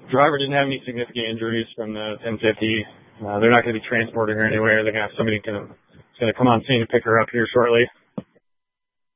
Driver didn't have any significant injuries from the 1050. They're not going to be transporting her anywhere. They're going to have somebody going to come on scene to pick her up here shortly.